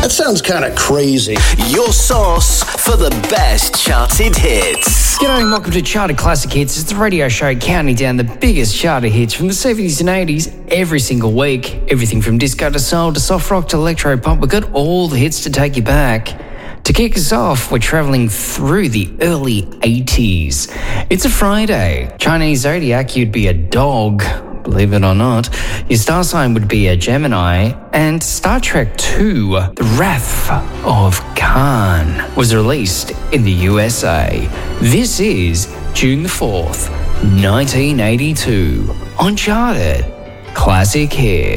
That sounds kind of crazy. Your source for the best charted hits. G'day and welcome to Charted Classic Hits. It's the radio show counting down the biggest charted hits from the 70s and 80s every single week. Everything from disco to soul to soft rock to electro pop. We've got all the hits to take you back. To kick us off, we're travelling through the early 80s. It's a Friday. Chinese zodiac, you'd be a dog, believe it or not. Your star sign would be a Gemini. And Star Trek II, The Wrath of Khan, was released in the USA. This is June the 4th, 1982, on Charted Classic Hits.